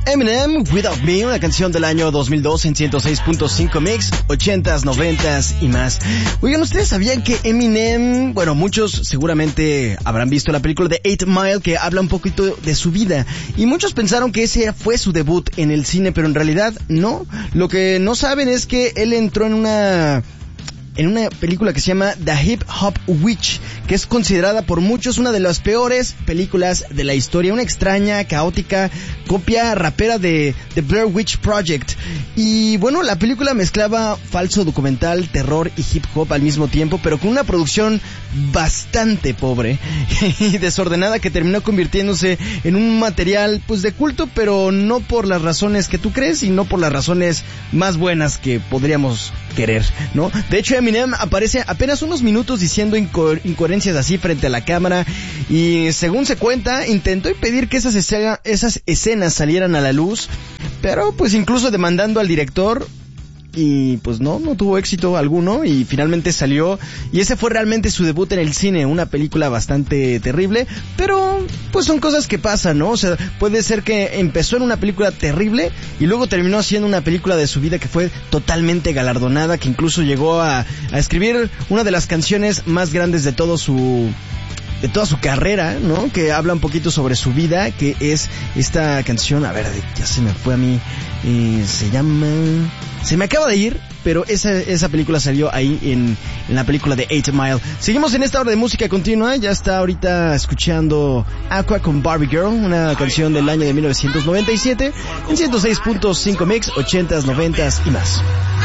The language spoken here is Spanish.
Eminem, Without Me, una canción del año 2002 en 106.5 Mix, 80s, 90s y más. Oigan, ¿ustedes sabían que Eminem, bueno, muchos seguramente habrán visto la película de 8 Mile que habla un poquito de su vida y muchos pensaron que ese fue su debut en el cine, pero en realidad no. Lo que no saben es que él entró en una película que se llama The Hip Hop Witch, que es considerada por muchos una de las peores películas de la historia, una extraña, caótica copia rapera de The Blair Witch Project. Y bueno, la película mezclaba falso documental, terror y hip hop al mismo tiempo, pero con una producción bastante pobre y desordenada que terminó convirtiéndose en un material pues de culto, pero no por las razones que tú crees y no por las razones más buenas que podríamos querer, ¿no? De hecho, Eminem aparece apenas unos minutos diciendo incoherencias así frente a la cámara y, según se cuenta, intentó impedir que esas escenas salieran a la luz, pero pues incluso demandando al director, y pues no tuvo éxito alguno y finalmente salió, y ese fue realmente su debut en el cine, una película bastante terrible, pero pues son cosas que pasan, ¿no? O sea, puede ser que empezó en una película terrible y luego terminó haciendo una película de su vida que fue totalmente galardonada, que incluso llegó a escribir una de las canciones más grandes de toda su carrera, ¿no? Que habla un poquito sobre su vida, que es esta canción, a ver, ya se me fue a mí, se me acaba de ir, pero esa película salió ahí en la película de 8 Mile. Seguimos en esta hora de música continua, ya está ahorita escuchando Aqua con Barbie Girl, una canción del año de 1997, en 106.5 Mix, 80s, 90s y más.